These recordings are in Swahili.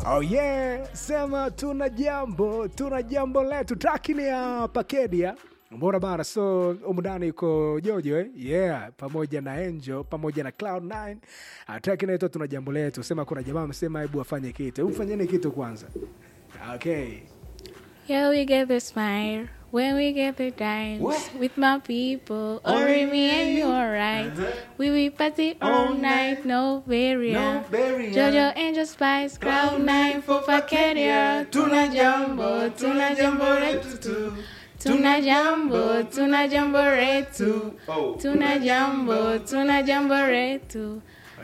Oh yeah, sema tuna jambo letu. Track ni ya Pakedia. Mbona bana, so umudani yuko Jojo yeah, pamoja na Angel, pamoja na Cloud9. Track inaitwa tuna jambo letu. Sema kuna jamaa amesema hebu afanye kitu. Hebu fanyeni kitu kwanza. Okay. Yeah, we get the smile when we get the dance with my people. Only me and you, alright. We will party all night, no barrier. Jojo, Angel, Spice, Cloud9 for Pakedia. Tuna jambo letu. Tuna jambo letu. Tuna jambo letu.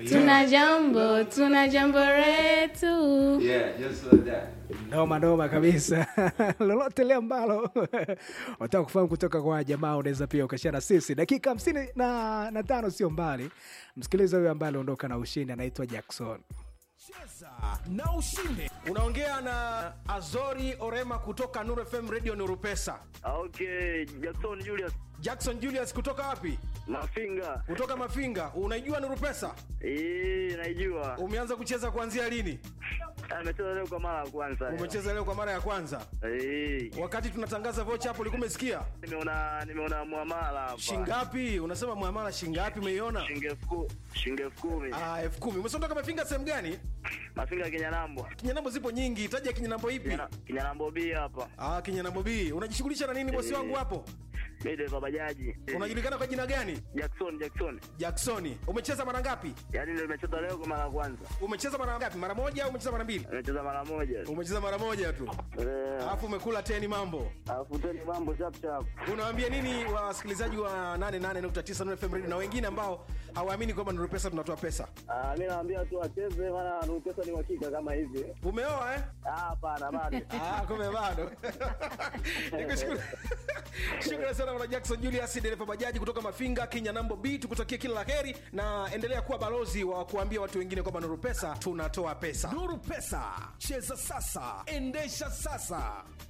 Tuna jambo letu. Yeah, just like that. Noma kabisa. Lolote leo ambalo unataka kufahamu kutoka kwa jamaa unaweza pia ukashare sisi. Dakika 55 sio mbali. Msikiliza huyo ambaye aliondoka na ushindi, anaitwa Jackson. Cheza na ushinde. Unaongea na Azori Orema kutoka Nuru FM Radio Nuru Pesa. Okay, Jackson Julius kutoka wapi? Mafinga. Kutoka Mafinga. Unaijua Nuru Pesa? Naijua. Umeanza kucheza kuanzia lini? Nimecheza leo kwa mara ya kwanza. Umecheza leo kwa mara ya kwanza? Wakati tunatangaza vocha hapo ulikuwa umesikia? Nimeona muamala hapa. Shingapi? Unasema muamala shingapi umeiona? Shilingi 10,000. 10,000. Umesondoka Mafinga sehemu gani? Mafinga Kinyanambo. Kinyanambo zipo nyingi. Taja Kinyanambo ipi? Kinyanambo B hapa. Kinyanambo B. Unajishughulisha na nini bosi wangu hapo? Mimi dereva bajaji. Unajulikana kwa jina gani? Jackson. Umecheza mara ngapi? Yaani ndio nimecheza leo kwa mara ya kwanza. Umecheza mara ngapi? Mara moja au umecheza mara mbili? Nimecheza mara moja. Umecheza mara moja tu. Alafu umekula 10 mambo. Chap. Unawaambia nini wasikilizaji wa 88.9 Nuru FM Radio na wengine ambao hawaamini kwamba Nuru Pesa tunatoa pesa? Mimi naambia tu wacheze, maana Nuru Pesa ni uhakika kama hivi. Umeoa Hapana bado. Kumbe bado. Nikushukuru. Shukrani sana bwana Jackson Julius, dereva bajaji kutoka Mafinga Kinyanambo B. Tukutakie kila laheri na endelea kuwa balozi wa kuambia watu wengine kwamba Nuru Pesa tunatoa pesa. Nuru Pesa, cheza sasa, endesha sasa.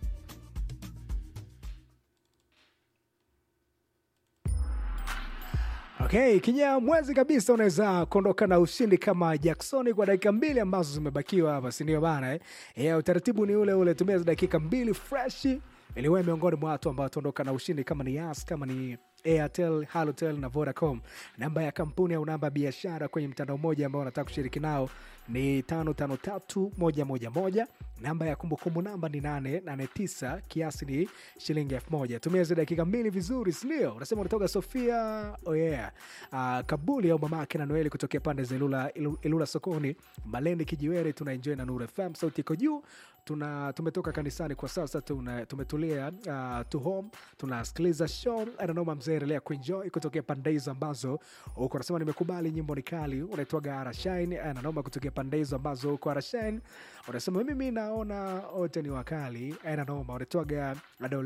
Okay, Kinyamwezi kabisa unaweza kuondoka na ushindi kama Jackson kwa dakika 2 ambazo zimebakiwa hapa, si ndio bana utaratibu ni ule, tumia dakika 2 fresh ili wewe miongoni mwa watu ambao tuondoka na ushindi, kama ni Yas, kama ni Airtel, Halotel na Vodacom. Namba ya kampuni au namba ya biashara kwenye mtandao mmoja ambao unataka kushiriki nao ni 553111. Namba ya kumbukumbu namba ni 889, kiasi ni shilingi 1000. Tumia zile dakika 2 vizuri, si ndio? Unasema unatoka Sofia, Kabuli au mamake na Noeli kutokea pande za Ilula Sokoni, Malendi Kijiwere. Tuna enjoy na Nuru FM, sauti iko juu. Tumetoka kanisani kwa sasa, tumetulia to home, tunasikiliza show ananoma mzee, endelea kuenjoy kutokea pande hizo ambazo uko. Unasema nimekubali, nyimbo ni kali, unaitwa Arashine ananoma kutokea pande hizo ambazo uko. Arashine unasema mimi naona wote ni wakali ananoma, unaitwa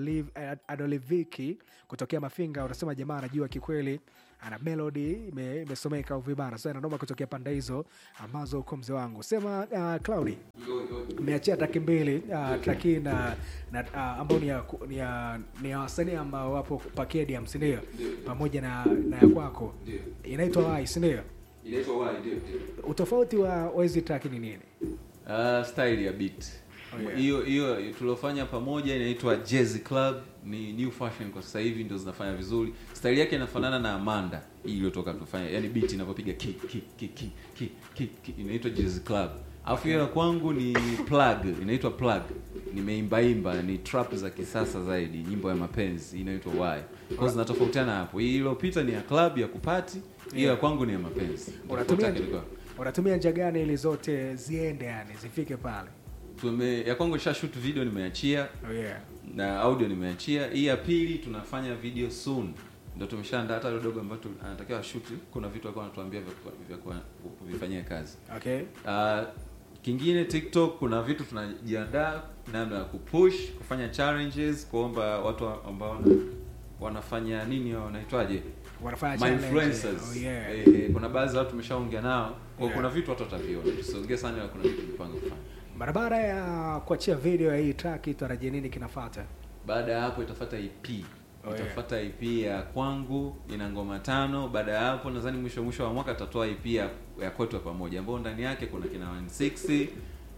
Adoliviki kutokea Mafinga. Unasema jamaa anajua kikweli, ana melody imesomeka au vibara. So ananoma kutokea pande hizo ambazo uko mzee wangu. Sema Cloudy umeachia track 2, track na ambao ni wasanii ambao wapo Pakedia, ndio pamoja na ya kwako, inaitwa Why, ndio Inaitwa Why, ndio. Utofauti wa hizo track ni nini? Style ya beat. Hiyo tulofanya pamoja inaitwa Jazz Club, ni new fashion kwa sasa hivi, ndio zinafanya vizuri. Style yake inafanana na Amanda hii iliyotoka tufanya, yani beat inapopiga kick inaitwa Jazz Club. Alafu ya kwangu ni Plug, inaitwa Plug. Nimeimba ni trap za kisasa zaidi, nyimbo ya mapenzi inaitwa Why. Kwa zinatofautiana hapo. Hii iliyopita ni ya club ya kupati, hiyo ya kwangu ni ya mapenzi. Unatumia njia gani ili zote ziende, yani zifike pale? Ya kwangu shoot video nimeachia. Na audio nimeachia. Hii ya pili tunafanya video soon. Ndio tumeshaandaa hata dogo ambapo anatakiwa shoot. Kuna vitu alikuwa anatuambia vya kuvifanyia kazi. Okay. Kingine TikTok kuna vitu tunajiandaa namna ya kupush, kufanya challenges, kuomba watu ambao wanafanya nini, wanaitwaje? Wanafanya influencers. Kuna baadhi ya watu tumeshaongea nao. Kwa kuna vitu watu wataviona. Tusiongee sana, kuna vitu mpanga kufanya. Barabara ya kuachia video ya hii track itarajia nini kinafuata? Baada ya hapo itafuata EP. Itafuata EP ya kwangu, ina ngoma 5. Baada ya hapo nadhani mwisho wa mwaka tutatoa EP ya kwetu pamoja, ambapo ndani yake kuna kina 160,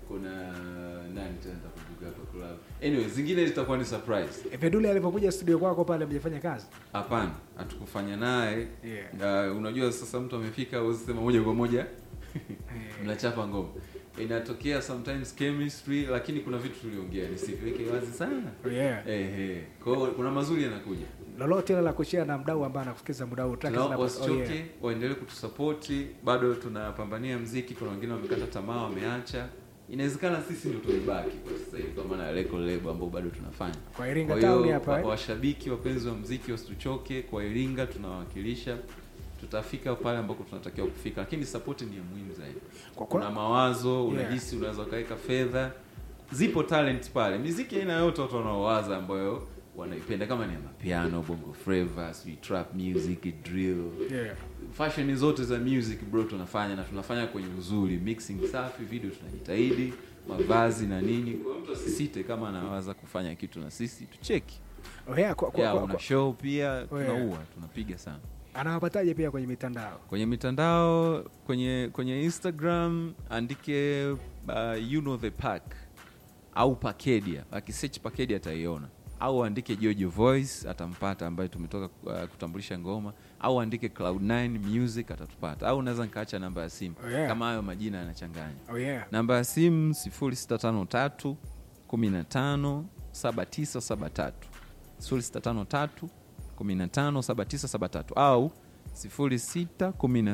kuna nani tena nitakumbuka hapa club. Anyway, zingine zitakuwa ni surprise. Vedule alipokuja studio kwako pale mjafanya kazi? Hapana, hatukufanya naye. Yeah. Unajua sasa mtu amefika usisema moja kwa moja mnachapa ngoma. Inatokea sometimes chemistry, lakini kuna vitu tuliongea nisiweke wazi sana. Yeah. Kwa hiyo kuna mazuri yanakuja. Lolote la kushare na mdau ambaye anakusikiza muda huu track zinapochoke, waendelee kutusupport, bado tunapambania muziki. Kuna wengine wamekata tamaa, wameacha. Inawezekana sisi ndio tulibaki kwa sasa hivi kwa maana record label ambao bado tunafanya. Kwa Iringa town hapa. Washabiki wapenzi wa muziki wasituchoke, kwa Iringa tunawakilisha. Tutafika pale ambako tunatakiwa kufika, lakini support ni muhimu zaidi. Kuna mawazo, unahisi unaweza kaweka fedha. Zipo talent pale. Muziki aina yote watu wanaowaza ambayo wanaipenda, kama ni mapiano, bongo flava, sweet trap music, drill. Yeah. Fashion zote za music bro tunafanya, na tunafanya kwenye uzuri, mixing safi, video tunajitahidi, mavazi na nini. Kwa mtu asisite kama anawaza kufanya kitu na sisi tucheki. Una show pia tunaua, tunapiga sana. Anawapataje pia kwenye mitandao? Kwenye mitandao, kwenye Instagram andike you know the pack au Pakedia. Akisearch Pakedia ataiona. Au andike Jojo Voice atampata, ambaye tumetoka kutambulisha ngoma. Au andike Cloud9 Music atatupata. Au unaweza nikaacha namba ya simu kama hayo majina yanachanganya. Namba ya simu 0653 15 7973. 0653 157973 au 0616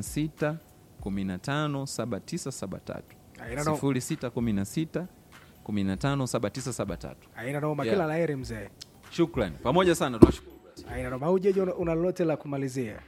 157973. 0616 157973. Aina noma, kila laheri mzee. Shukrani. Pamoja sana, tunashukuru. Aina noma. Ujeje una lolote la kumalizia?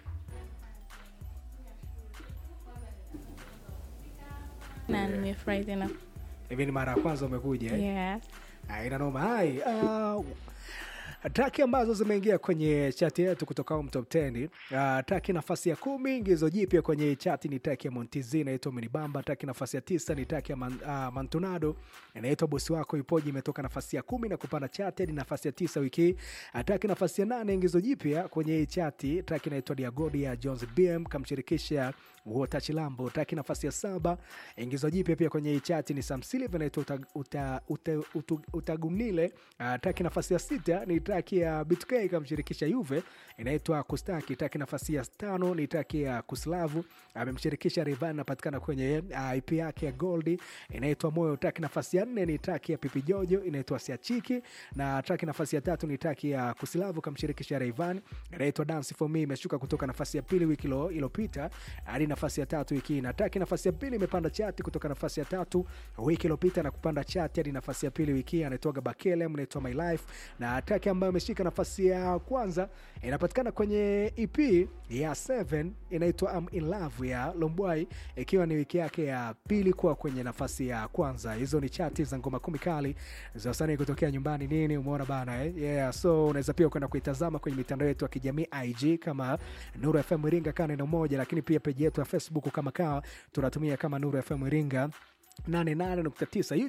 Na nimefurahi tena. Hivi ni mara ya kwanza umekuja eh? Yeah. Aina noma. Hai. Track ambazo zimeingia kwenye chat yetu kutoka top 10. Track nafasi ya 10 ingizo jipya kwenye chat ni track ya Montizi inaitwa Minibamba. Track nafasi ya 9 ni track ya Mantonado inaitwa Bosi Wako Ipoje, imetoka nafasi ya 10 na kupanda chat hadi nafasi ya 9 wiki. Track nafasi ya 8 ingizo jipya kwenye chat, track inaitwa Diagodi ya Jones BM kamshirikisha Wota Chilambo. Track nafasi ya 7 ingizo jipya pia kwenye chat ni Sam Silva inaitwa Utagunile. Track nafasi ya 6 ni track ya BTK kamshirikisha Juve inaitwa Kustaki. Track nafasi ya 5 ni track ya Kuslavu amemshirikisha Rayvanny, inapatikana kwenye IP yake ya Gold inaitwa Moyo. Track nafasi ya 4 ni track ya Pipi Jojo inaitwa Siachiki, na track nafasi ya 3 ni track ya Kuslavu kamshirikisha Rayvanny inaitwa Dance For Me, imeshuka kutoka nafasi ya 2 wiki iliyopita hadi nafasi ya 3 wiki, na track nafasi ya 2 imepanda chati kutoka nafasi ya 3 wiki iliyopita na kupanda chati hadi nafasi ya 2 wiki, anaitwa Bakelem inaitwa My Life, na track ambayo imeshika nafasi ya kwanza inapatikana kwenye EP ya 7 inaitwa I'm In Love ya Lombwai, ikiwa ni wiki yake ya 2 kwa kwenye nafasi ya kwanza. Hizo ni chati za ngoma 10 kali za wasanii kutokea nyumbani nini, umeona bana yeah. So unaweza pia kwenda kuitazama kwenye mitandao yetu ya kijamii IG kama Nuru FM Iringa kana neno moja, lakini pia page yetu ya Facebook kama tunatumia kama Nuru FM Iringa 88.9.